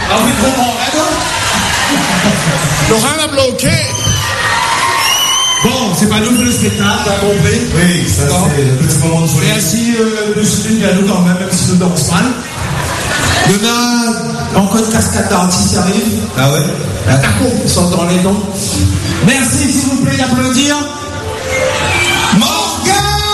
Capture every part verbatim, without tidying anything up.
Ah oui, comprends, Laurent l'a bloqué. Bon, c'est pas nous le spectacle, t'as compris? Oui, ça bon. C'est le petit moment de folie. Merci, euh, le soutien à nous quand même, même si nous dansons mal. Demain, encore une cascade d'artistes qui arrive. Ah ouais? D'accord, ils sont dans les dons. Merci, s'il vous plaît, d'applaudir. Morgane!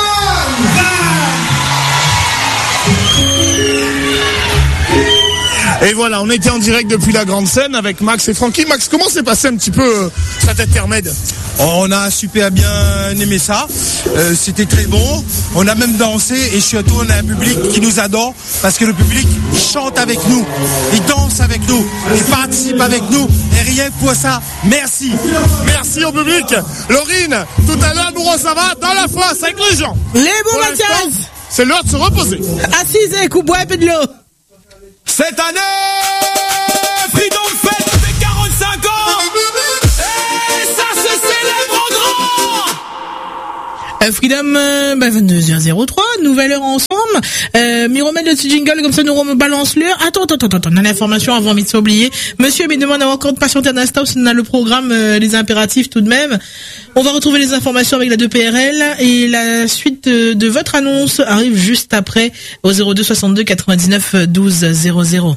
Et voilà, on était en direct depuis la grande scène avec Max et Francky. Max, comment s'est passé un petit peu euh, cet intermède? On a super bien aimé ça, euh, c'était très bon, on a même dansé et surtout on a un public qui nous adore parce que le public chante avec nous, il danse avec nous, il participe avec nous et rien que pour ça, merci. Merci au public. Laurine, tout à l'heure nous recevons dans la fosse avec les gens. Les bons Mathias, c'est l'heure de se reposer. Assise et coup bois et peu de l'eau. Cette année, Freedom fête fait quarante-cinq ans et ça se célèbre en grand. Euh, Freedom, euh, bah, vingt-deux heures zéro trois, nouvelle heure ensemble. Euh, m'y remettre le petit jingle, comme ça nous rebalance l'heure. Attends, attends, attends, attends, on a l'information avant de s'oublier. Monsieur me demande encore de patienter un instant, parce qu'on a le programme, euh, les impératifs tout de même. On va retrouver les informations avec la deux P R L et la suite de, de votre annonce arrive juste après au zéro deux soixante-deux quatre-vingt-dix-neuf douze zéro zéro.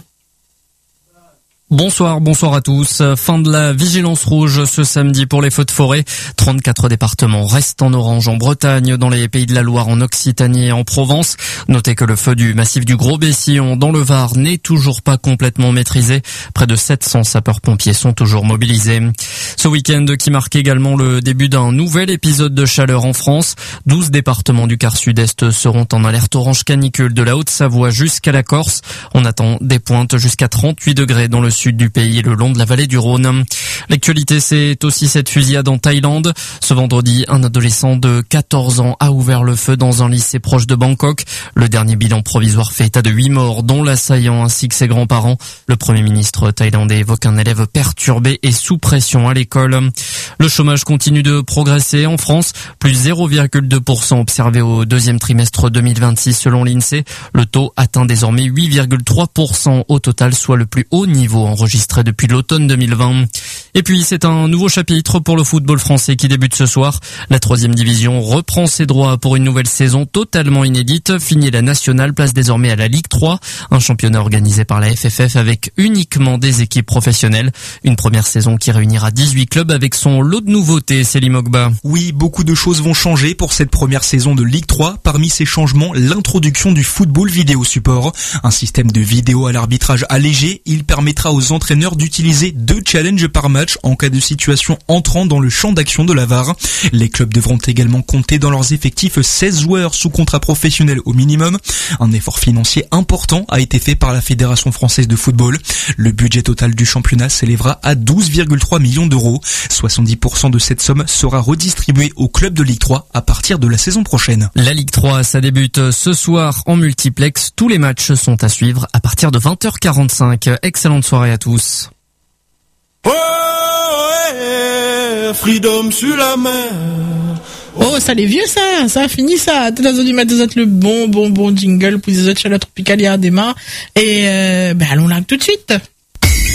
Bonsoir, bonsoir à tous. Fin de la vigilance rouge ce samedi pour les feux de forêt. trente-quatre départements restent en orange en Bretagne, dans les Pays de la Loire, en Occitanie et en Provence. Notez que le feu du massif du Gros-Bessillon dans le Var n'est toujours pas complètement maîtrisé. Près de sept cents sapeurs-pompiers sont toujours mobilisés. Ce week-end qui marque également le début d'un nouvel épisode de chaleur en France. douze départements du quart sud-est seront en alerte orange canicule de la Haute-Savoie jusqu'à la Corse. On attend des pointes jusqu'à trente-huit degrés dans le sud du pays et le long de la vallée du Rhône. L'actualité, c'est aussi cette fusillade en Thaïlande. Ce vendredi, un adolescent de quatorze ans a ouvert le feu dans un lycée proche de Bangkok. Le dernier bilan provisoire fait état de huit morts, dont l'assaillant ainsi que ses grands-parents. Le Premier ministre thaïlandais évoque un élève perturbé et sous pression à l'école. Le chômage continue de progresser en France, plus zéro virgule deux pour cent observé au deuxième trimestre deux mille vingt-six selon l'INSEE. Le taux atteint désormais huit virgule trois pour cent au total, soit le plus haut niveau enregistré depuis l'automne deux mille vingt. Et puis c'est un nouveau chapitre pour le football français qui débute ce soir. La troisième division reprend ses droits pour une nouvelle saison totalement inédite. Fini la nationale, place désormais à la Ligue trois, un championnat organisé par la F F F avec uniquement des équipes professionnelles. Une première saison qui réunira dix-huit clubs avec son lot de nouveautés, Célim Ogba. Oui, beaucoup de choses vont changer pour cette première saison de Ligue trois. Parmi ces changements, l'introduction du football vidéo support. Un système de vidéo à l'arbitrage allégé. Il permettra aux entraîneurs d'utiliser deux challenges par match en cas de situation entrant dans le champ d'action de la V A R. Les clubs devront également compter dans leurs effectifs seize joueurs sous contrat professionnel au minimum. Un effort financier important a été fait par la Fédération française de football. Le budget total du championnat s'élèvera à douze virgule trois millions d'euros. soixante-dix pour cent de cette somme sera redistribuée aux clubs de Ligue trois à partir de la saison prochaine. La Ligue trois, ça débute ce soir en multiplex. Tous les matchs sont à suivre à partir de vingt heures quarante-cinq. Excellente soirée à tous. Oh, ouais, Freedom sur la mer. Oh, ça les vieux ça, ça a fini ça. Tout dans du matin, le bon, bon, bon jingle pour les autres chaleurs tropicales, il y a des mains. Et, euh, ben, allons là tout de suite.